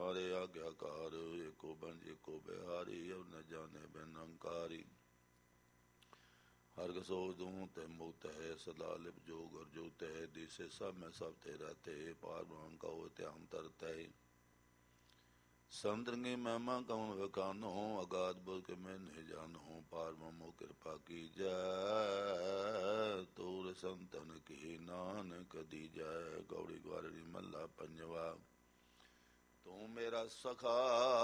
तुम्हारे आज्ञाकार, एको बंज एको बिहारी, अब न जाने बिन अंकारी। हर सो दूं ते मुक्त है, सदा लिप जोग और जोत है, दिसे सब में सब ते रहते, पार ब्रह्म का वो त्याग तरत है। संतरंगी महिमा कौन वखानो, अगाध बुझ के मैं नहीं जानो, पार ब्रह्मो कृपा की जय, तूर संतन की नानक दी जय। गौड़ी ग्वारड़ी मल्ला पंजवा। तू मेरा सखा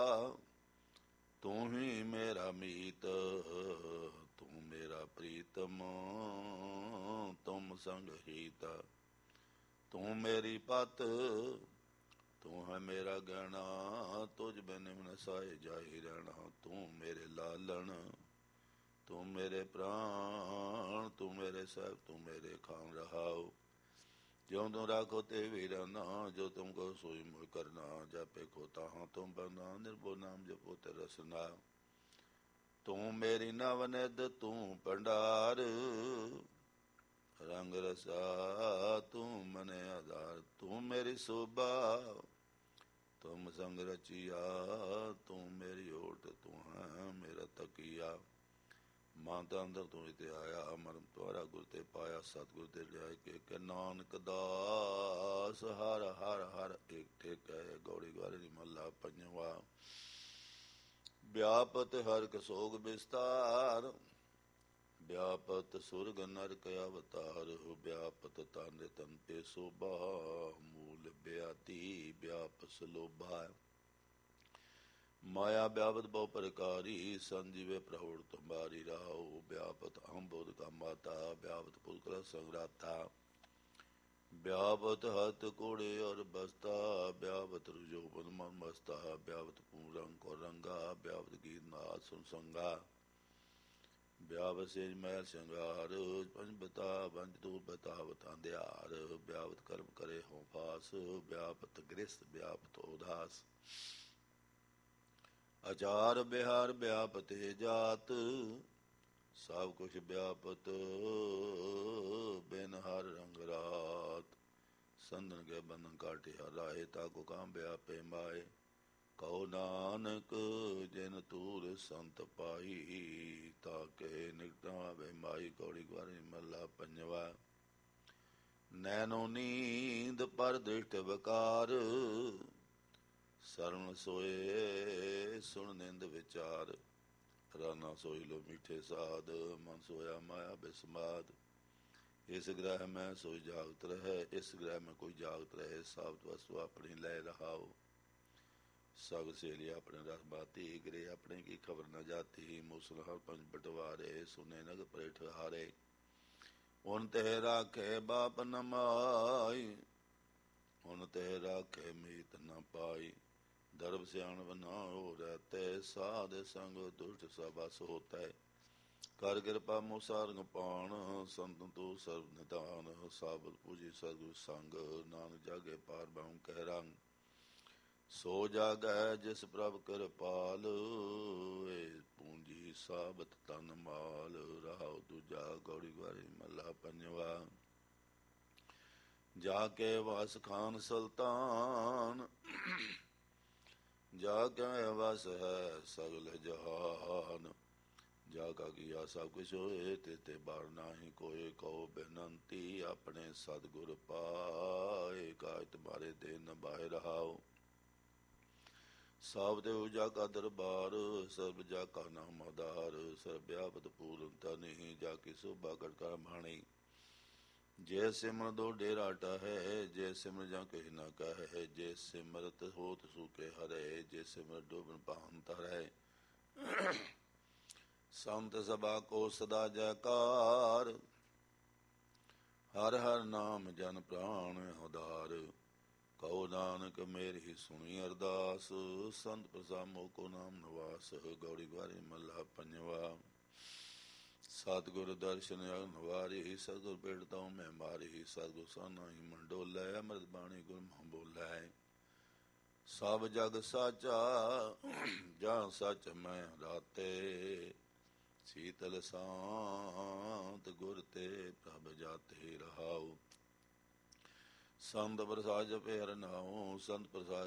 तू ही मेरा मीत, तू मेरा प्रीतम तुम संग हित, तू मेरी पत तू है मेरा गहना, तुझ बिन न साए जाहि रहना। तू मेरे लालन तू मेरे प्राण, तू मेरे सब तू मेरे खान रहाओ। ज्यों तुम राखो ते भी रहना, जो तुमको सोई मोह करना। जापे खोता हाँ तुम बना, निर्भो नाम जपो ते रसना। तू मेरी नवनिध तू भंडार, रंग रसा तू मने आधार। तू मेरी शोभा तुम संग रचिया, तू मेरी ओट तू है मेरा तकिया। माता अंदर तू इते आया, मरम तुम्हारा गुर ते पाया। सतगुर ते लिया के नानक दास, हर हर हर एक ठेक है। गौड़ी ग्वारड़ी महला पंजवा। व्यापत हर कसोग विस्तार, व्यापत सुरग नरक अवतार। व्यापत तन तन पे शोभा, मूल ब्याति व्यापस लोभा। माया व्यापत बहु प्रकारी, संजीवे प्रहुड़ तुम्हारी राहो। व्यापत अहम बोध का माता, व्यापत पुत्र संग्राता। व्यापत हत कोड़े और बस्ता, व्यापत रुजोबन मन मस्ता। व्यापत पूरंग और रंगा, व्यापत गीत नाथ सुनसंगा। व्यापत सेज महल श्रृंगार, पंच बता पंच दूर बता बतांध्यार। व्यापत कर्म करे हो फास, व्यापत गृहस्थ व्यापत उदास। आचार बिहार व्यापत जात, सब कुछ व्यापत बिन हर रंग रात। संदन के बंधन काटे हर राहे, ताको काम व्यापे माए। कहो नानक जिन तूर संत पाई, ताके निकटावे माई। गौड़ी ग्वारड़ी महला पंजवा। नैनो नींद पर दृष्ट विकार, शरण सोए सुन निंद विचार। राना सोई लो मीठे साध, मन सोया माया बिस्माद। इस ग्रह में सोई जागत रहे, इस ग्रह में कोई जागत रहे। सावत वस्तु अपनी लय रहाओ, सग से लिया अपने रस बाती। गिरे अपने की खबर न जाती, मूसल हर पंच बटवारे। सुने नग परेठ हारे, उन ते राखे बाप न माई। उन ते राखे मीत न पाई। धर्म सियाण बनाओ रहते, साध संग दुष्ट सबस होते। कर कृपा मुसारंग पाण, संत तू सर्व निदान। साबत पूजी सदगुरु संग, नानक जागे पार ब्रह्म कह रंग। सो जागै जिस प्रभ कृपाल, पूंजी साबत तन माल। राहो दूजा। गौड़ी ग्वारड़ी महला पंजवा। जाके वास खान सुल्तान, जाके वस है सगल जहान। जाका किया सब कुछ होए, तेते बार नाही कोय। कहो बेनंती अपने सदगुर पाए, काय तुम्हारे दे न बाहे रहाओ। सब देव जाका दरबार, सर्व जाका नाम आधार। सर्व व्यापत पूर्ण तनि, जाकी शोभा कर भाणी। जय सिमर दो डेरा टहै, जय सिमर जा कही न कहे। जय सिमरत होत सूके हरे, जय सिमर डूबन पान तरह। संत सभा को सदा जयकार, हर हर नाम जन प्राण उदार। कहो नानक मेरी सुनी अरदास, संत प्रसाद मोको नाम नवास। गौड़ी ग्वारड़ी महला पंजवा। सतगुर दर्शन अगनवारी, सतगुर पेटताओ में मारी। सतगुर साना ही मंडोलै, अमृत बाणी गुर मह बोलै। सब जग साचा जहाँ सच मैं राते, शीतल शांत गुर ते प्रभ जाते रहाओ। संत प्रसाद जपे हर नाम, संत प्रसाद